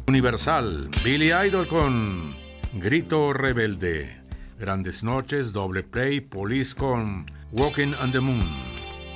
Universal, Billy Idol con Grito Rebelde. Grandes Noches, Doble Play, Police con Walking on the Moon.